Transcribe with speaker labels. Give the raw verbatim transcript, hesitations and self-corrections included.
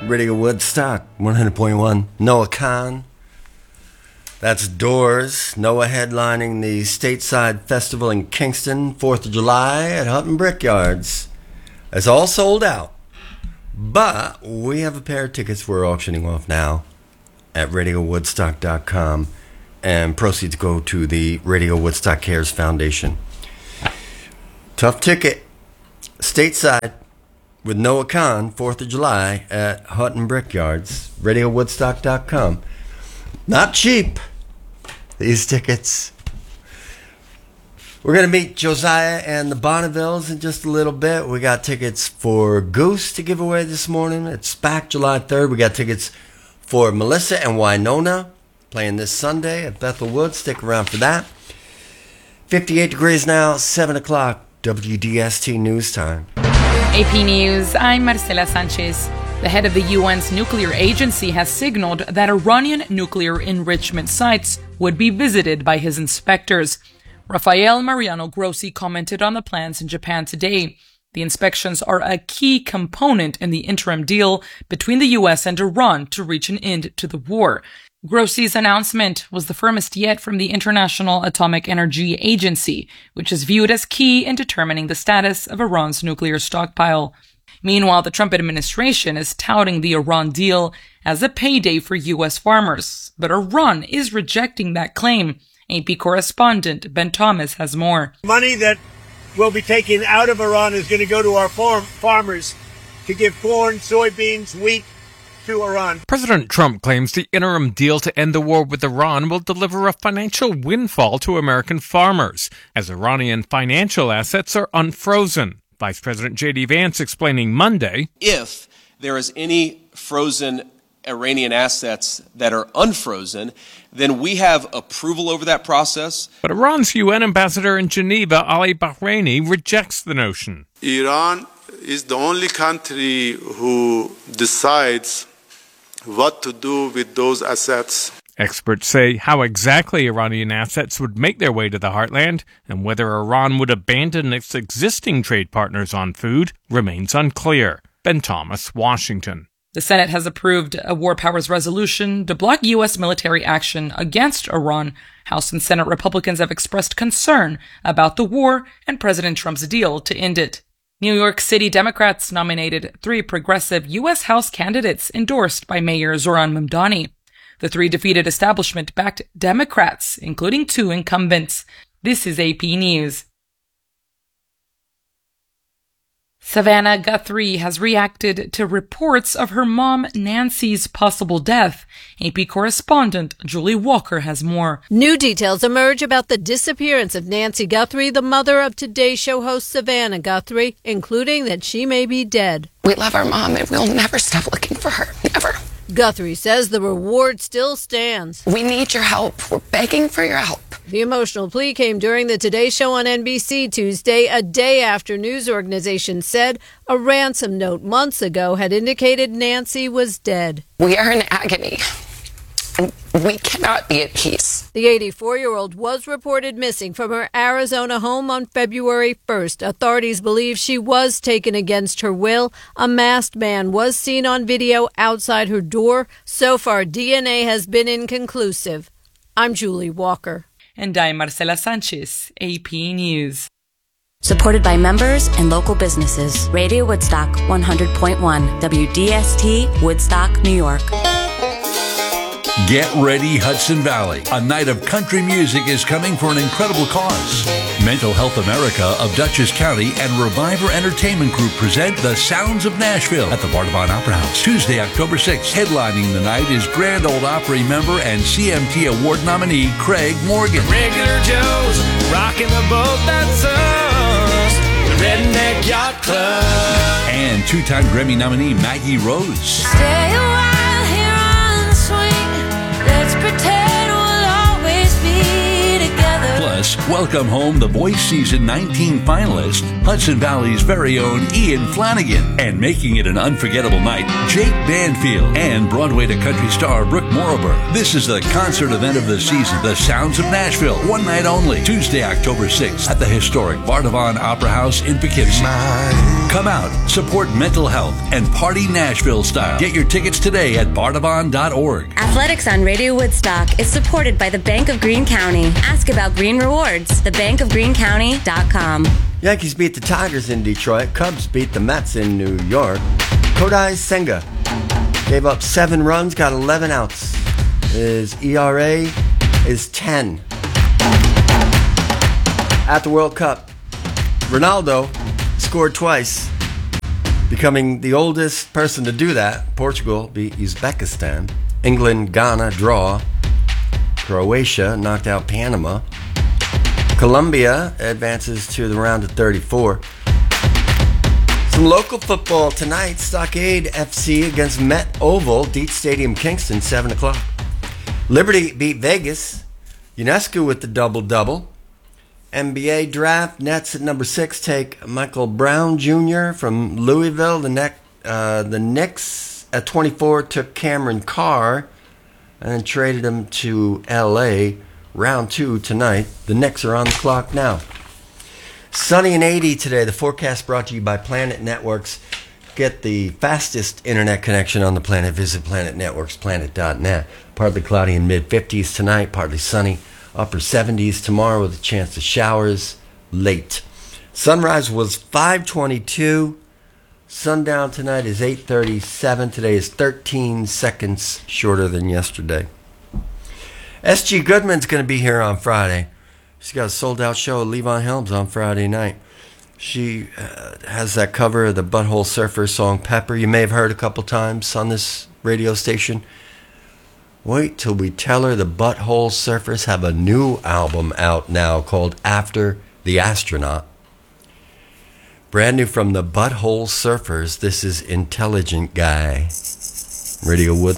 Speaker 1: Radio Woodstock, one hundred point one. Noah Kahan. That's Doors. Noah headlining the Stateside Festival in Kingston, fourth of July at Hutton Brickyards. It's all sold out. But we have a pair of tickets we're auctioning off now at radio woodstock dot com. And proceeds go to the Radio Woodstock Cares Foundation. Tough ticket. Stateside with Noah Kahan, fourth of July at Hutton Brickyards, radio woodstock dot com. Not cheap, these tickets. We're going to meet Josiah and the Bonnevilles in just a little bit. We got tickets for Goose to give away this morning. It's back July third. We got tickets for Melissa and Winona playing this Sunday at Bethel Woods. Stick around for that. fifty-eight degrees now, seven o'clock, W D S T News Time.
Speaker 2: A P News, I'm Marcela Sanchez. The head of the U N's nuclear agency has signaled that Iranian nuclear enrichment sites would be visited by his inspectors. Rafael Mariano Grossi commented on the plans in Japan today. The inspections are a key component in the interim deal between the U S and Iran to reach an end to the war. Grossi's announcement was the firmest yet from the International Atomic Energy Agency, which is viewed as key in determining the status of Iran's nuclear stockpile. Meanwhile, the Trump administration is touting the Iran deal as a payday for U S farmers, but Iran is rejecting that claim. A P correspondent Ben Thomas has more.
Speaker 3: Money that will be taken out of Iran is going to go to our farm farmers to give corn, soybeans, wheat to Iran.
Speaker 4: President Trump claims the interim deal to end the war with Iran will deliver a financial windfall to American farmers, as Iranian financial assets are unfrozen. Vice President J D Vance explaining Monday,
Speaker 5: if there is any frozen Iranian assets that are unfrozen, then we have approval over that process.
Speaker 4: But Iran's U N ambassador in Geneva, Ali Bahraini, rejects the notion.
Speaker 6: Iran is the only country who decides what to do with those assets.
Speaker 4: Experts say how exactly Iranian assets would make their way to the heartland and whether Iran would abandon its existing trade partners on food remains unclear. Ben Thomas, Washington.
Speaker 2: The Senate has approved a War Powers Resolution to block U S military action against Iran. House and Senate Republicans have expressed concern about the war and President Trump's deal to end it. New York City Democrats nominated three progressive U S House candidates endorsed by Mayor Zoran Mamdani. The three defeated establishment-backed Democrats, including two incumbents. This is A P News. Savannah Guthrie has reacted to reports of her mom Nancy's possible death. A P correspondent Julie Walker has more.
Speaker 7: New details emerge about the disappearance of Nancy Guthrie, the mother of Today Show host Savannah Guthrie, including that she may be dead.
Speaker 8: We love our mom and we'll never stop looking for her. Never.
Speaker 7: Guthrie says the reward still stands.
Speaker 8: We need your help. We're begging for your help.
Speaker 7: The emotional plea came during the Today Show on N B C Tuesday, a day after news organizations said a ransom note months ago had indicated Nancy was dead.
Speaker 8: We are in agony. We cannot be at peace.
Speaker 7: The eighty-four-year-old was reported missing from her Arizona home on February first. Authorities believe she was taken against her will. A masked man was seen on video outside her door. So far, D N A has been inconclusive. I'm Julie Walker.
Speaker 2: And I'm Marcela Sanchez, A P News.
Speaker 9: Supported by members and local businesses. Radio Woodstock one hundred point one, W D S T, Woodstock, New York.
Speaker 10: Get ready, Hudson Valley. A night of country music is coming for an incredible cause. Mental Health America of Dutchess County and Reviver Entertainment Group present The Sounds of Nashville at the Bardavon Opera House, Tuesday, October sixth. Headlining the night is Grand Ole Opry member and C M T Award nominee Craig Morgan.
Speaker 11: Regular Joe's rocking the boat that's us, the Redneck Yacht Club.
Speaker 10: And two-time Grammy nominee Maggie Rose.
Speaker 12: Stay a while here on the swing. Let's pretend we'll always be together.
Speaker 10: Plus, welcome home the Voice Season nineteen finalist, Hudson Valley's very own Ian Flanagan. And making it an unforgettable night, Jake Banfield and Broadway to country star Brooke Morrober. This is the concert event of the season, The Sounds of Nashville. One night only, Tuesday, October sixth, at the historic Bardavon Opera House in Poughkeepsie. Come out, support mental health, and party Nashville style. Get your tickets today at bardavon dot org.
Speaker 9: Athletics on Radio Woodstock is supported by the Bank of Greene County. Ask about Green Rewards. the bank of greene county dot com.
Speaker 1: Yankees beat the Tigers in Detroit. Cubs beat the Mets in New York. Kodai Senga gave up seven runs, got eleven outs. His E R A is ten. At the World Cup, Ronaldo scored twice, becoming the oldest person to do that. Portugal beat Uzbekistan. England, Ghana, draw. Croatia knocked out Panama. Colombia advances to the round of thirty-four. Some local football tonight. Stockade F C against Met Oval, Dietz Stadium, Kingston, seven o'clock. Liberty beat Vegas. UNESCO with the double-double. N B A draft, Nets at number six take Michael Brown Junior from Louisville. The, ne- uh, the Knicks at twenty-four took Cameron Carr and then traded him to L A. Round two tonight. The Knicks are on the clock now. Sunny and eighty today. The forecast brought to you by Planet Networks. Get the fastest internet connection on the planet. Visit Planet Networks, planet dot net. Partly cloudy in mid-fifties tonight, partly sunny. Upper seventies tomorrow with a chance of showers late. Sunrise was five twenty-two. Sundown tonight is eight thirty-seven. Today is thirteen seconds shorter than yesterday. S G Goodman's going to be here on Friday. She's got a sold-out show at Levon Helms on Friday night. She uh, has that cover of the Butthole Surfers song Pepper. You may have heard a couple times on this radio station. Wait till we tell her the Butthole Surfers have a new album out now called After the Astronaut. Brand new from the Butthole Surfers, this is Intelligent Guy. Radio Woodstock.